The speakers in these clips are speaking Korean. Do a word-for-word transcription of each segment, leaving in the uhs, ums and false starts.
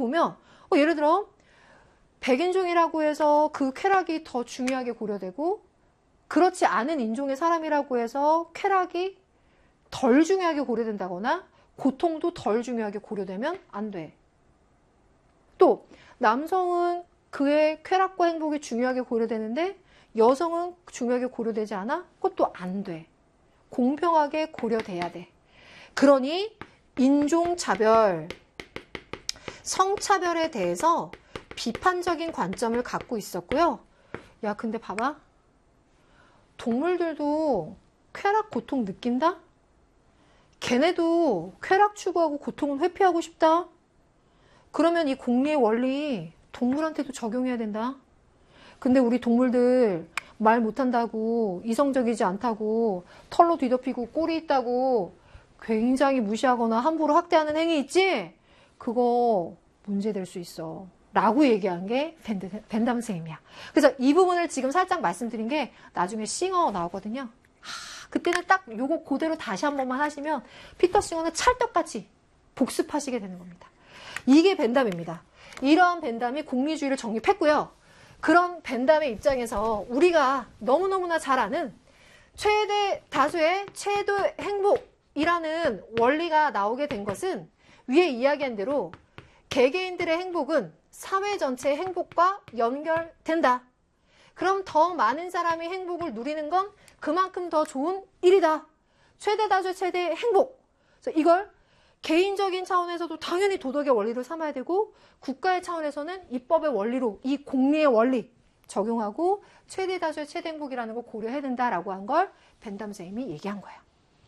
보면 어, 예를 들어 백인종이라고 해서 그 쾌락이 더 중요하게 고려되고 그렇지 않은 인종의 사람이라고 해서 쾌락이 덜 중요하게 고려된다거나 고통도 덜 중요하게 고려되면 안 돼. 또 남성은 그의 쾌락과 행복이 중요하게 고려되는데 여성은 중요하게 고려되지 않아? 그것도 안 돼. 공평하게 고려돼야 돼. 그러니 인종차별, 성차별에 대해서 비판적인 관점을 갖고 있었고요. 야, 근데 봐봐. 동물들도 쾌락, 고통 느낀다? 걔네도 쾌락 추구하고 고통은 회피하고 싶다? 그러면 이 공리의 원리 동물한테도 적용해야 된다. 근데 우리 동물들 말 못한다고, 이성적이지 않다고, 털로 뒤덮이고 꼬리 있다고 굉장히 무시하거나 함부로 학대하는 행위 있지? 그거 문제될 수 있어. 라고 얘기한 게 벤담 선생님이야. 그래서 이 부분을 지금 살짝 말씀드린 게 나중에 싱어 나오거든요. 하, 그때는 딱 요거 그대로 다시 한 번만 하시면 피터 싱어는 찰떡같이 복습하시게 되는 겁니다. 이게 벤담입니다. 이런 벤담이 공리주의를 정립했고요. 그런 벤담의 입장에서 우리가 너무너무나 잘 아는 최대 다수의 최대 행복이라는 원리가 나오게 된 것은 위에 이야기한 대로 개개인들의 행복은 사회 전체의 행복과 연결된다. 그럼 더 많은 사람이 행복을 누리는 건 그만큼 더 좋은 일이다. 최대 다수의 최대 행복. 그래서 이걸 개인적인 차원에서도 당연히 도덕의 원리로 삼아야 되고 국가의 차원에서는 입법의 원리로 이 공리의 원리 적용하고 최대 다수의 최대 행복이라는 걸 고려해야 된다라고 한 걸 벤담 선생님이 얘기한 거예요.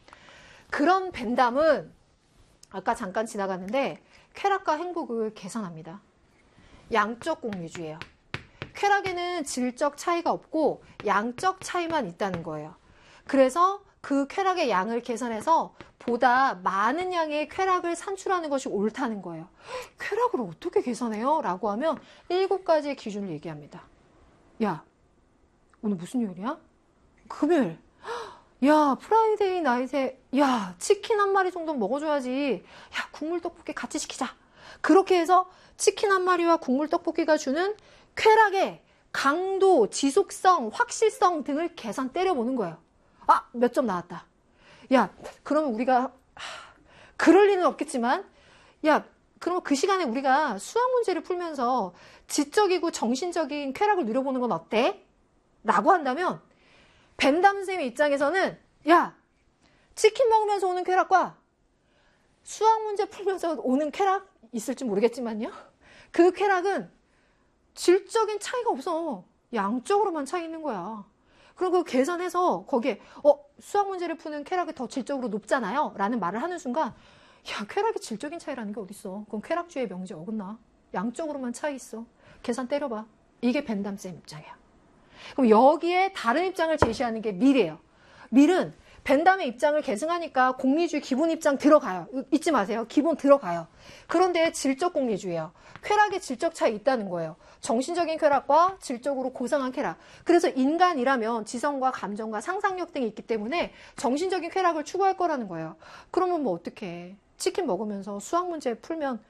그런 벤담은 아까 잠깐 지나갔는데 쾌락과 행복을 계산합니다. 양적 공리주의예요. 쾌락에는 질적 차이가 없고 양적 차이만 있다는 거예요. 그래서 그 쾌락의 양을 계산해서 보다 많은 양의 쾌락을 산출하는 것이 옳다는 거예요. 쾌락을 어떻게 계산해요? 라고 하면 일곱 가지의 기준을 얘기합니다. 야, 오늘 무슨 요일이야? 금요일. 야, 프라이데이 나이트에 야, 치킨 한 마리 정도 먹어줘야지. 야, 국물 떡볶이 같이 시키자. 그렇게 해서 치킨 한 마리와 국물 떡볶이가 주는 쾌락의 강도, 지속성, 확실성 등을 계산 때려보는 거예요. 아, 몇 점 나왔다. 야, 그러면 우리가 하, 그럴 리는 없겠지만 야, 그러면 그 시간에 우리가 수학 문제를 풀면서 지적이고 정신적인 쾌락을 누려보는 건 어때? 라고 한다면 벤담 선생님 입장에서는 야, 치킨 먹으면서 오는 쾌락과 수학 문제 풀면서 오는 쾌락 있을지 모르겠지만요. 그 쾌락은 질적인 차이가 없어. 양적으로만 차이 있는 거야. 그럼 그 계산해서 거기에 어 수학 문제를 푸는 쾌락이 더 질적으로 높잖아요. 라는 말을 하는 순간 야, 쾌락이 질적인 차이라는 게 어딨어. 그럼 쾌락주의 명제 어긋나. 양적으로만 차이 있어. 계산 때려봐. 이게 벤담 쌤 입장이야. 그럼 여기에 다른 입장을 제시하는 게 밀이에요. 밀은 벤담의 입장을 계승하니까 공리주의 기본 입장 들어가요. 잊지 마세요. 기본 들어가요. 그런데 질적 공리주의예요. 쾌락의 질적 차이 있다는 거예요. 정신적인 쾌락과 질적으로 고상한 쾌락. 그래서 인간이라면 지성과 감정과 상상력 등이 있기 때문에 정신적인 쾌락을 추구할 거라는 거예요. 그러면 뭐 어떡해. 치킨 먹으면서 수학 문제 풀면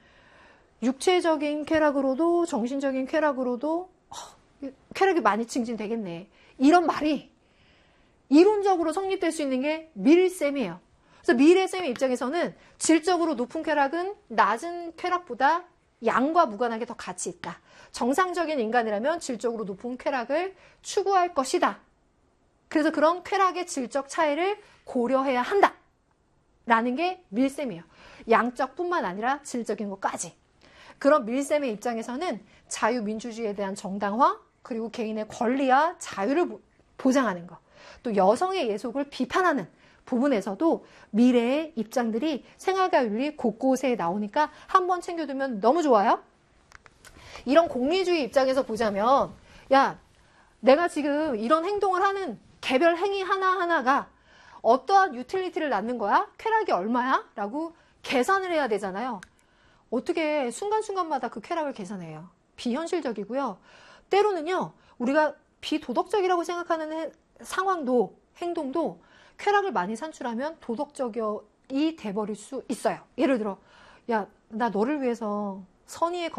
육체적인 쾌락으로도 정신적인 쾌락으로도 어, 쾌락이 많이 증진되겠네. 이런 말이 이론적으로 성립될 수 있는 게 밀쌤이에요. 그래서 밀쌤의 입장에서는 질적으로 높은 쾌락은 낮은 쾌락보다 양과 무관하게 더 가치 있다. 정상적인 인간이라면 질적으로 높은 쾌락을 추구할 것이다. 그래서 그런 쾌락의 질적 차이를 고려해야 한다. 라는 게 밀쌤이에요. 양적뿐만 아니라 질적인 것까지. 그런 밀쌤의 입장에서는 자유민주주의에 대한 정당화, 그리고 개인의 권리와 자유를 보장하는 것. 또 여성의 예속을 비판하는 부분에서도 미래의 입장들이 생활과 윤리 곳곳에 나오니까 한번 챙겨두면 너무 좋아요. 이런 공리주의 입장에서 보자면 야, 내가 지금 이런 행동을 하는 개별 행위 하나하나가 어떠한 유틸리티를 낳는 거야? 쾌락이 얼마야? 라고 계산을 해야 되잖아요. 어떻게 순간순간마다 그 쾌락을 계산해요? 비현실적이고요. 때로는요, 우리가 비도덕적이라고 생각하는 해, 상황도, 행동도 쾌락을 많이 산출하면 도덕적이 돼버릴 수 있어요. 예를 들어, 야, 나 너를 위해서 선의의